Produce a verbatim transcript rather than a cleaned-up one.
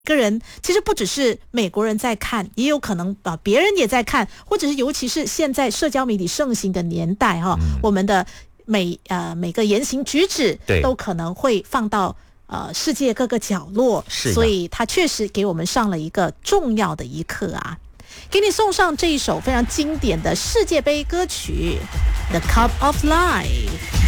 个人其实不只是美国人在看，也有可能啊别人也在看，或者是尤其是现在社交媒体盛行的年代哈、嗯，我们的每呃每个言行举止都可能会放到呃世界各个角落，所以他确实给我们上了一个重要的一课啊。给你送上这一首非常经典的世界杯歌曲《The Cup of Life》。